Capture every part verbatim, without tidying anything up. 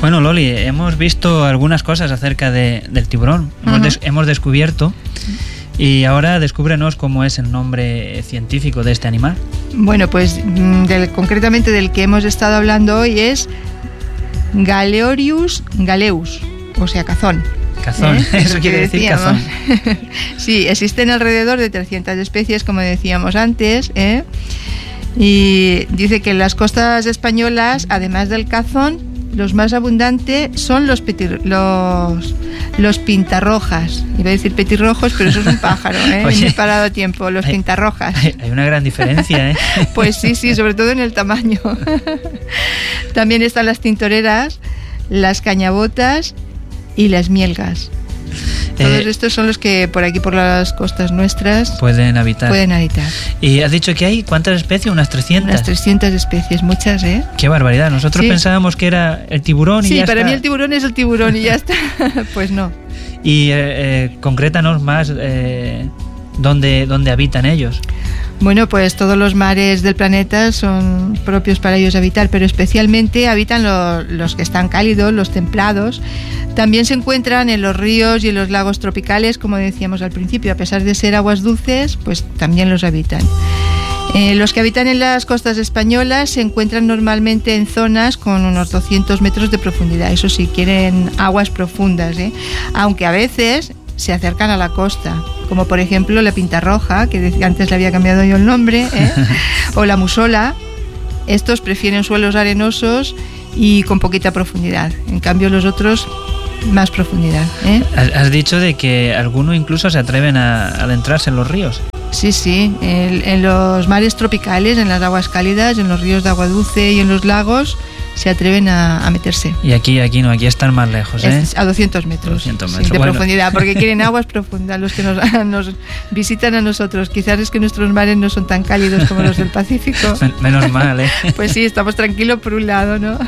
Bueno, Loli, hemos visto algunas cosas acerca de, del tiburón. Uh-huh. Hemos, des, hemos descubierto, y ahora descúbrenos cómo es el nombre científico de este animal. Bueno, pues del, concretamente del que hemos estado hablando hoy es Galeorius galeus, o sea, cazón. Cazón, ¿Eh? Eso quiere decir decíamos. Cazón. Sí, existen alrededor de trescientas especies, como decíamos antes, ¿eh? Y dice que en las costas españolas, además del cazón, los más abundantes son los, petir, los, los pintarrojas. Iba a decir petirrojos, pero eso es un pájaro, ¿eh? Oye, me he parado a tiempo, los hay, pintarrojas. Hay, hay una gran diferencia, ¿eh? Pues sí, sí, sobre todo en el tamaño. También están las tintoreras, las cañabotas y las mielgas. Todos eh, estos son los que por aquí, por las costas nuestras, pueden habitar. Pueden habitar. ¿Y has dicho que hay cuántas especies? Unas trescientas. Unas trescientas especies, muchas, ¿eh? Qué barbaridad. Nosotros sí. pensábamos que era el tiburón y sí, ya está. Sí, para mí el tiburón es el tiburón y ya está. Pues no. Y eh, eh, concrétanos más eh, dónde, dónde habitan ellos. Bueno, pues todos los mares del planeta son propios para ellos habitar, pero especialmente habitan lo, los que están cálidos, los templados. También se encuentran en los ríos y en los lagos tropicales, como decíamos al principio. A pesar de ser aguas dulces, pues también los habitan. Eh, los que habitan en las costas españolas se encuentran normalmente en zonas con unos doscientos metros de profundidad. Eso sí, quieren aguas profundas, ¿eh? Aunque a veces se acercan a la costa, como por ejemplo la pintarroja, que antes le había cambiado yo el nombre, ¿eh? O la musola. Estos prefieren suelos arenosos y con poquita profundidad. En cambio los otros, más profundidad, ¿eh? Has dicho de que algunos incluso se atreven a adentrarse en los ríos. Sí, sí, en, en los mares tropicales, en las aguas cálidas, en los ríos de agua dulce y en los lagos se atreven a, a meterse. Y aquí, aquí no, aquí están más lejos, ¿eh? Es a doscientos metros, doscientos metros. Sí, de bueno. profundidad, porque quieren aguas profundas los que nos, nos visitan a nosotros. Quizás es que nuestros mares no son tan cálidos como los del Pacífico. Men- menos mal, ¿eh? Pues sí, estamos tranquilos por un lado, ¿no?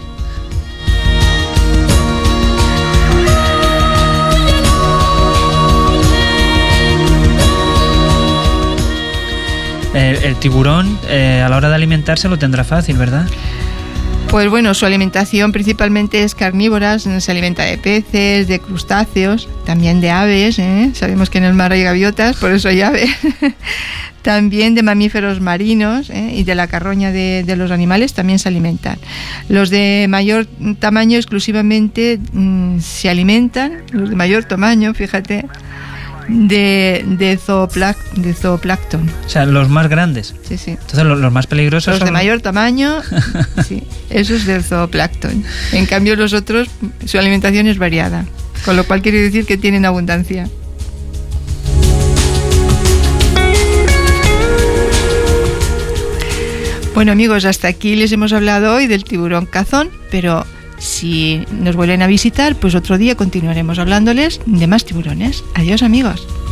Eh, el tiburón eh, a la hora de alimentarse lo tendrá fácil, ¿verdad? Pues bueno, su alimentación principalmente es carnívora, se alimenta de peces, de crustáceos, también de aves, ¿eh? Sabemos que en el mar hay gaviotas, por eso hay aves. También de mamíferos marinos, ¿eh? Y de la carroña de, de los animales también se alimentan. Los de mayor tamaño exclusivamente mmm, se alimentan, los de mayor tamaño, fíjate, de, de, zooplac, de zooplancton. O sea, los más grandes. Sí, sí. Entonces los, los más peligrosos los son... de mayor tamaño, sí, esos del zooplancton. En cambio los otros, su alimentación es variada, con lo cual quiere decir que tienen abundancia. Bueno, amigos, hasta aquí les hemos hablado hoy del tiburón cazón, pero si nos vuelven a visitar, pues otro día continuaremos hablándoles de más tiburones. Adiós, amigos.